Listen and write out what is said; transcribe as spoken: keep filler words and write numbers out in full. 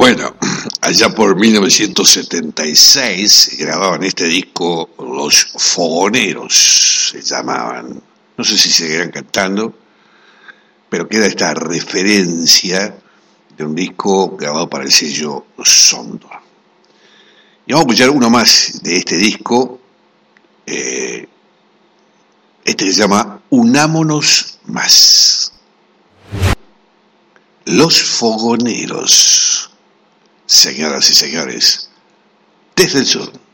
Bueno, allá por mil novecientos setenta y seis grababan este disco Los Fogoneros, se llamaban. No sé si seguirán cantando, pero queda esta referencia de un disco grabado para el sello Sondor. Y vamos a escuchar uno más de este disco. Eh, este se llama Unámonos Más. Los Fogoneros, señoras y señores, desde el sur.